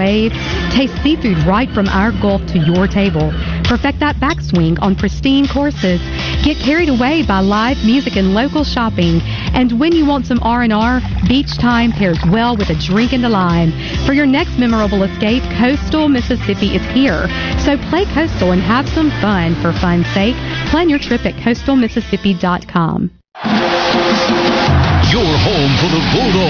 waves. Taste seafood right from our Gulf to your table. Perfect that backswing on pristine courses. Get carried away by live music and local shopping. And when you want some R&R, beach time pairs well with a drink and a lime. For your next memorable escape, Coastal Mississippi is here. So play Coastal and have some fun. For fun's sake, plan your trip at coastalmississippi.com. Your home for the Bulldogs.